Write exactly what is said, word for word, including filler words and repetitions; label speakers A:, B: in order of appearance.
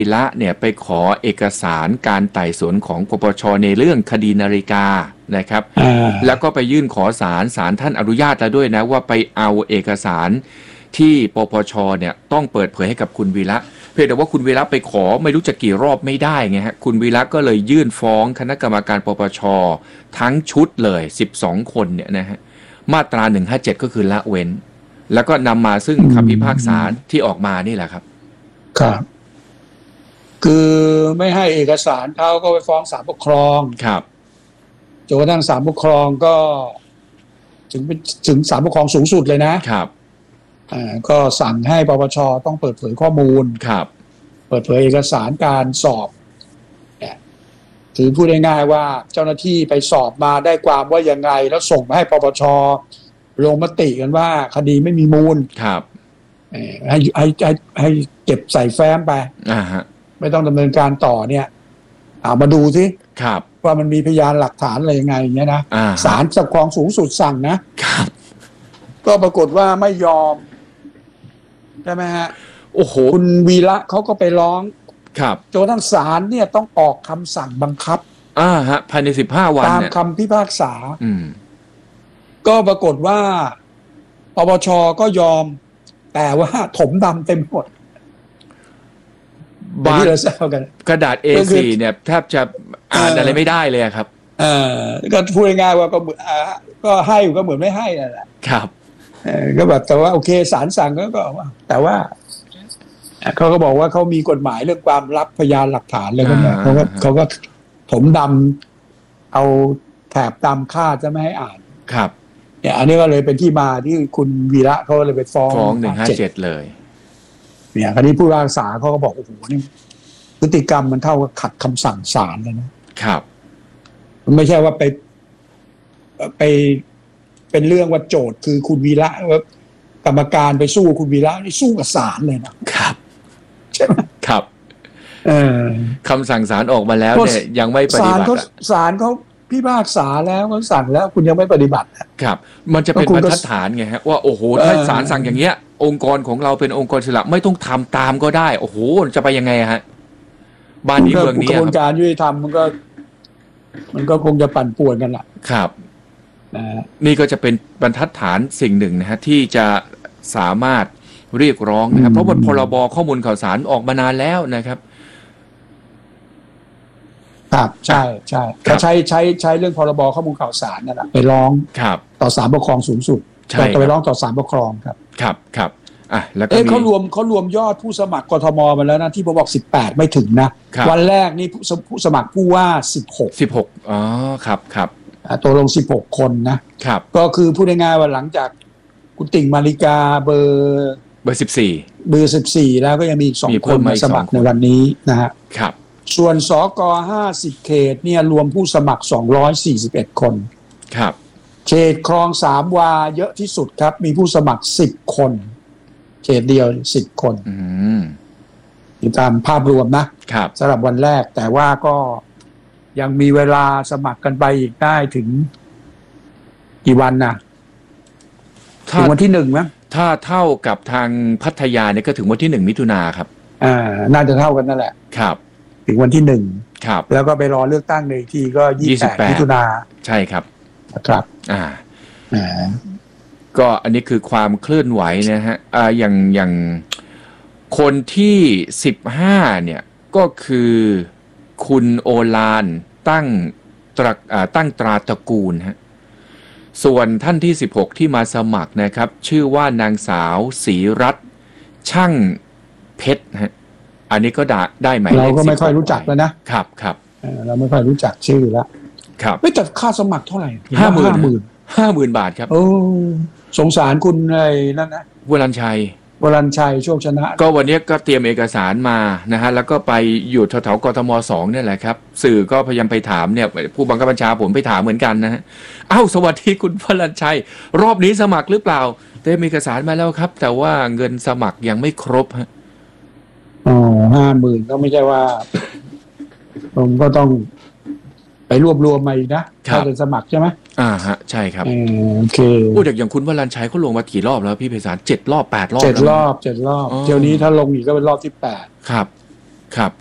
A: วีระเนี่ยไปขอเอกสารการไต่สวนของปปชในเรื่องคดีนาฬิกานะครับแล้วก็ไปยื่นขอศาลศาลท่านอนุญาตแล้วด้วยนะว่าไปเอาเอกสารที่ปปชเนี่ยต้องเปิดเผยให้กับคุณวีระเพียงแต่ว่าคุณวีระไปขอไม่รู้จะกี่รอบไม่ได้ไงฮะคุณวีระก็เลยยื่นฟ้องคณะกรรมการปปชทั้งชุดเลยสิบสองคนเนี่ยนะฮะมาตราหนึ่งห้าเจ็ดก็คือละเว้นแล้วก็นำมาซึ่งคำพิพากษาที่ออกมานี่แหละครับ
B: ครับคือไม่ให้เอกสารเขาก็ไปฟ้องศาลปกครอง
A: ครับ
B: จนกระทั่งศาลปกครองก็ถึงถึงศาลปกครองสูงสุดเลยนะครับอ่าก็สั่งให้ปปชต้องเปิดเผยข้อมูล
A: ครับ
B: เปิดเผยเอกสารการสอบเนี่ยถือพูดง่ายๆว่าเจ้าหน้าที่ไปสอบมาได้ความว่ายังไงแล้วส่งมาให้ปปชลงมติกันว่าคดีไม่มีมูล
A: ครับ
B: ให้ให้ให้ให้เก็บใส่แฟ้มไป
A: อ่าฮะ
B: ไม่ต้องดำเนินการต่อเนี่ยเอามาดูสิ
A: ครับ
B: ว่ามันมีพยานหลักฐานอะไรยังไงอย่างเงี้ยนะศาลปกครองสูงสุดสั่งนะครับก็ปรากฏว่าไม่ยอมใช่ไหมฮะ
A: โอ้โห
B: คุณวีระเขาก็ไปร้อง
A: ครับ
B: จนทั้งศาลเนี่ยต้องออกคำสั่งบังคับ
A: อ่าฮะภายในสิบห้าวัน
B: ตามคำพิพากษา
A: อืม
B: ก็ปรากฏว่าปปชก็ยอมแต่ว่าถมดำเต็มหมด
A: บางกระดาษ เอ โฟร์ เนี่ยแทบจะอ่านอะไรไม่ได้เลยครับ
B: เออก็พูดง่ายๆว่าก็ก็ให้ก็เหมือนไม่ให้นั่นแหละ
A: ครับ
B: เออก็แบบแต่ว่าโอเคศาลสั่งก็ก็แต่ว่าเขาก็บอกว่าเขามีกฎหมายเรื่องความลับพยานหลักฐานอะไรพวกนี้เขาก็เขาก็ถมดำเอาแถบดำคาดจะไม่ให้อ่าน
A: ครับ
B: เนี่ยอันนี้ก็เลยเป็นที่มาที่คุณวีระเขาเลยไปฟ้อง
A: ฟ้องหนึ่งห้าเจ็ดเลย
B: เนี่ยคราวนี้ผู้พิพากษาเขาก็บอกโอ้โหนี่พฤติกรรมมันเท่ากับขัดคำสั่งศาลเลยนะครับมันไม่ใช่ว่าไปไปเป็นเรื่องว่าโจทย์คือคุณวีระว่ากรรมการไปสู้คุณวีระนี่สู้กับศาลเลยนะครับใช่ไหม
A: ครับ
B: เออ
A: คำสั่งศาลออกมาแล้วเนี่ยยังไม่ปฏิบัติ
B: ศาลเขาพิพากษาแล้วเขาสั่งแล้วคุณยังไม่ปฏิบัติ
A: ครับมันจะเป็นบรรทัดฐานไงฮะว่าโอ้โหถ้าศาลสั่งอย่างเงี้ยองค์กรของเราเป็นองค์กรอิสระไม่ต้องทำตามก็ได้โอ้โหจะไปยังไงฮะบ้านนี้เมืองนี้
B: กระบวนการยุติธรรมมันก็มันก็คงจะปั่นป่วนกันแหละ
A: ครับนี่ก็จะเป็นบรรทัดฐานสิ่งหนึ่งนะฮะที่จะสามารถเรียกร้องนะครับเพราะว่าพรบข้อมูลข่าวสารออกมานานแล้วนะครับ
B: ครับใช่ใช่เขาใช้ใช้ใช้เรื่องพรบข้อมูลข่าวสารนั่นแหละไปร้องต่อศาลปกครองสูงสุดก็ไปร้องต่อศาลปกครองครับ
A: ครับครับอ่ะแล้วก็
B: เขารวมเขารวมยอดผู้สมัครกทมมาแล้วนะที่ผมบอกสิบแปดไม่ถึงนะวันแรกนี่ผู้สมัครผู้ว่าสิบหก
A: สิบหกอ๋อครับครับ
B: ตัวลงสิบหกคนนะครับก็คือพูดง่ายๆว่าหลังจากคุณติ่งมาริกาเบอร์
A: เบอร์สิบสี่
B: เบอร์สิบสี่แล้วก็ยังมีอีกสองคนมาสมัครในวันนี้นะฮะ
A: ครับ
B: ส่วนสกห้าสิบเขตเนี่ยรวมผู้สมัครสองร้อยสี่สิบเอ็ดคน
A: ครับ
B: เขตคลองสามวาเยอะที่สุดครับมีผู้สมัครสิบคนเขตเดียวสิบคน
A: อืม
B: ตามภาพรวมนะครับสำหรับวันแรกแต่ว่าก็ยังมีเวลาสมัครกันไปอีกได้ถึงกี่วันนะถึงวันที่หนึ่งมั้ย
A: ถ้าเท่ากับทางพัทยาเนี่ยก็ถึงวันที่หนึ่งมิถุนาครับ
B: อ่าน่าจะเท่ากันนั่นแหละ
A: ครับ
B: ถึงวันที่หนึ่ง
A: ครับ
B: แล้วก็ไปรอเลือกตั้งในที่ก็ยี่สิบแปดมิถุนา
A: ใช่ครับ
B: ครับ
A: อ่าอ่าก็อันนี้คือความเคลื่อนไหวนะฮะอ่าอย่างอย่างคนที่สิบห้าเนี่ยก็คือคุณโอฬารตั้งตระอ่าตั้งตราตระกูลฮะส่วนท่านที่สิบหกที่มาสมัครนะครับชื่อว่านางสาวศรีรัตน์ช่างเพชรฮะอันนี้ก็ได้ได้หมายเลข
B: เราก็ไม่ค่อยรู้จักแล้วนะครับ
A: ครับ
B: เราไม่ค่อยรู้จักชื่อแล้ว
A: ครับ
B: ไม่แต่ค่าสมัครเท่าไหร่
A: ห้าหมื่นห้าหมื่นบาทครับ
B: โอ้สงสารคุณไอ้นั่นนะ
A: วรัญชัยว
B: รัญชัยโชคชนะ
A: ก็วันนี้ก็เตรียมเอกสารมานะฮะแล้วก็ไปอยู่แถวๆกทมสองเนี่ยแหละครับสื่อก็พยายามไปถามเนี่ยผู้บังคับบัญชาผมไปถามเหมือนกันนะฮะอ้าวสวัสดีคุณวรัญชัยรอบนี้สมัครหรือเปล่าเตรียมเอกสารมาแล้วครับแต่ว่าเงินสมัครยังไม่ครบฮะ
B: อ๋อห้าหมื่นก็ไม่ใช่ว่าผมก็ต้องไปรวบรวมมาอีกนะถ้าจะสมัครใช่ไหม
A: อ่าฮะใช่ครับ
B: โอเค
A: พูดอย่างคุณวรัญชัยเขาลงมากี่รอบแล้วพี่ไพศาลเจ็ดรอบแปดรอบ
B: เจ็ดรอบเจ็ดรอบเที่ยวนี้ถ้าลงอีกก็เป็นรอบที่แปด
A: ครับครับ